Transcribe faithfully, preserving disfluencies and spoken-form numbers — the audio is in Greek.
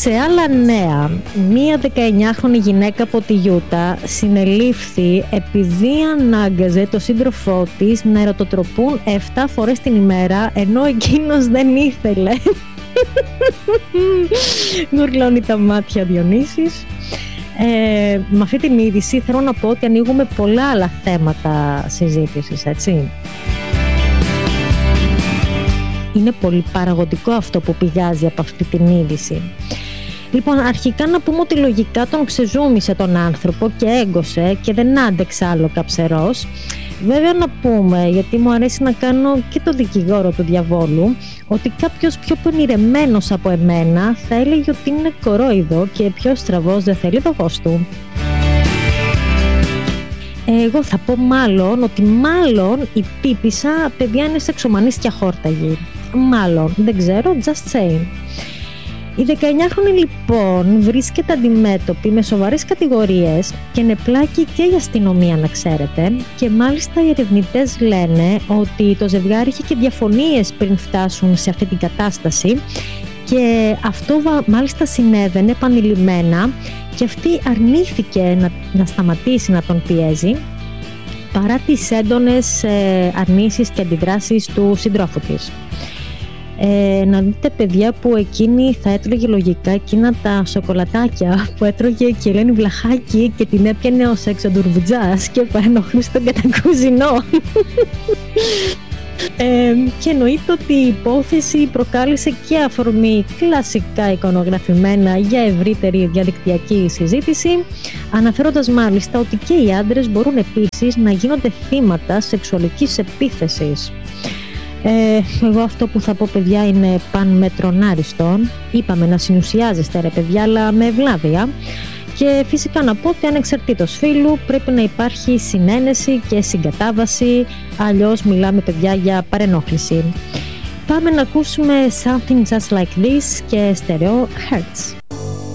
Σε άλλα νέα, μία δεκαεννιάχρονη γυναίκα από τη Γιούτα συνελήφθη επειδή ανάγκαζε το σύντροφό της να ερωτοτροπούν επτά φορές την ημέρα, ενώ εκείνος δεν ήθελε. Γουρλώνει τα μάτια Διονύσης. Ε, με αυτή την είδηση θέλω να πω ότι ανοίγουμε πολλά άλλα θέματα συζήτησης, έτσι. Είναι πολύ παραγωγικό αυτό που πηγάζει από αυτή την είδηση. Λοιπόν, αρχικά να πούμε ότι λογικά τον ξεζούμισε τον άνθρωπο και έγκωσε και δεν άντεξε άλλο καψερός. Βέβαια να πούμε, γιατί μου αρέσει να κάνω και το δικηγόρο του διαβόλου, ότι κάποιος πιο πονηρεμένος από εμένα θα έλεγε ότι είναι κορόιδο και πιο στραβός δεν θέλει το φως του. Εγώ θα πω μάλλον ότι μάλλον η τύπισσα παιδιά είναι σεξομανής και αχόρταγη. Μάλλον, δεν ξέρω, just saying. Η δεκαεννιάχρονη λοιπόν βρίσκεται αντιμέτωπη με σοβαρές κατηγορίες και είναι πλάκη και η αστυνομία, να ξέρετε, και μάλιστα οι ερευνητές λένε ότι το ζευγάρι είχε και διαφωνίες πριν φτάσουν σε αυτή την κατάσταση και αυτό μάλιστα συνέβαινε επανειλημμένα και αυτή αρνήθηκε να, να σταματήσει να τον πιέζει παρά τις έντονες ε, αρνήσεις και αντιδράσεις του συντρόφου της. Ε, να δείτε παιδιά που εκείνη θα έτρωγε λογικά εκείνα τα σοκολατάκια που έτρωγε και η Ελένη Βλαχάκη και την έπιανε ο σεξοντουρβουτζάς και παρενοχλούσε τον κατακουζινό. Ε, και εννοείται ότι η υπόθεση προκάλεσε και αφορμή κλασικά εικονογραφημένα για ευρύτερη διαδικτυακή συζήτηση, αναφέροντας μάλιστα ότι και οι άντρες μπορούν επίσης να γίνονται θύματα σεξουαλικής επίθεσης. Ε, εγώ αυτό που θα πω παιδιά είναι παν μέτρον άριστον. Είπαμε να συνουσιάζεστε ρε παιδιά, αλλά με ευλάβεια. Και φυσικά να πω ότι ανεξαρτήτως φύλου πρέπει να υπάρχει συνένεση και συγκατάβαση, αλλιώς μιλάμε παιδιά για παρενόχληση. Πάμε να ακούσουμε Something Just Like This και στερεό Hertz.